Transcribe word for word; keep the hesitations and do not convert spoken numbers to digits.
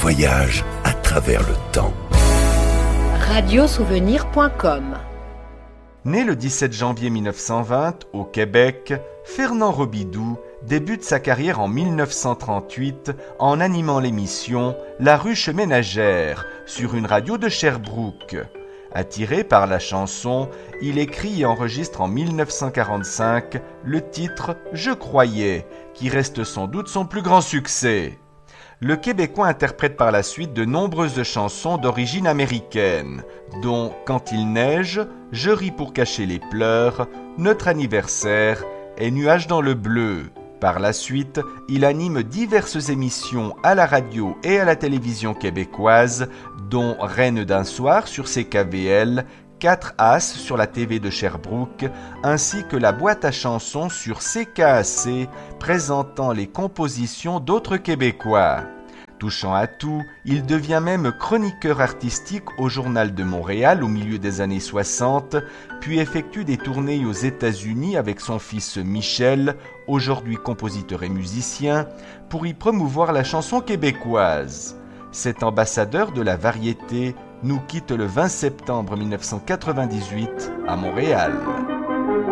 voyage à travers le temps. radiosouvenir point com. Né le dix-sept janvier mille neuf cent vingt au Québec, Fernand Robidoux débute sa carrière en mille neuf cent trente-huit en animant l'émission La Ruche Ménagère sur une radio de Sherbrooke. Attiré par la chanson, il écrit et enregistre en mille neuf cent quarante-cinq le titre « Je croyais » qui reste sans doute son plus grand succès. Le Québécois interprète par la suite de nombreuses chansons d'origine américaine, dont « Quand il neige »,« Je ris pour cacher les pleurs »,« Notre anniversaire » et « Nuages dans le bleu ». Par la suite, il anime diverses émissions à la radio et à la télévision québécoise, dont Reine d'un soir sur C K V L, quatre As sur la T V de Sherbrooke, ainsi que la boîte à chansons sur C K A C, présentant les compositions d'autres Québécois. Touchant à tout, il devient même chroniqueur artistique au Journal de Montréal au milieu des années soixante, puis effectue des tournées aux États-Unis avec son fils Michel, aujourd'hui compositeur et musicien, pour y promouvoir la chanson québécoise. Cet ambassadeur de la variété nous quitte le vingt septembre mille neuf cent quatre-vingt-dix-huit à Montréal.